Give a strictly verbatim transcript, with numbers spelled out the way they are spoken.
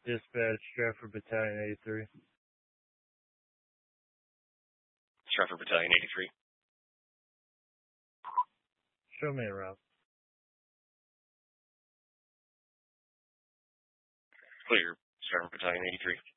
Dispatch, Stratford Battalion eighty-three. Stratford Battalion eighty-three. Show me around. Clear, Stratford Battalion eighty-three.